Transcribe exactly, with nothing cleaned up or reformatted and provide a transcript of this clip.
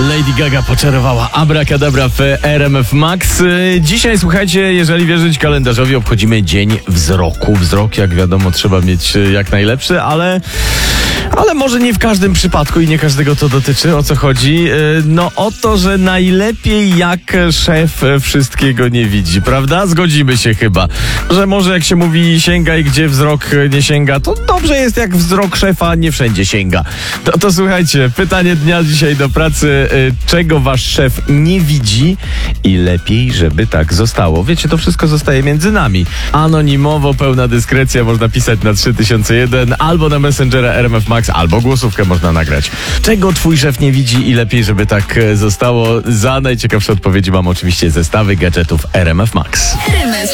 Lady Gaga poczarowała Abracadabra w R M F Max. Dzisiaj, słuchajcie, jeżeli wierzyć kalendarzowi, obchodzimy Dzień Wzroku. Wzrok, jak wiadomo, trzeba mieć jak najlepszy, ale... Ale może nie w każdym przypadku i nie każdego to dotyczy. O co chodzi? No o to, że najlepiej jak szef wszystkiego nie widzi, prawda? Zgodzimy się chyba, że może jak się mówi sięgaj, gdzie wzrok nie sięga, to dobrze jest jak wzrok szefa nie wszędzie sięga. To, to słuchajcie, pytanie dnia dzisiaj do pracy. Czego wasz szef nie widzi i lepiej, żeby tak zostało? Wiecie, to wszystko zostaje między nami. Anonimowo, pełna dyskrecja, można pisać na trzy tysiące jeden albo na Messengera R M F Max, albo głosówkę można nagrać. Czego twój szef nie widzi i lepiej, żeby tak zostało? Za najciekawsze odpowiedzi mam oczywiście zestawy gadżetów R M F Max.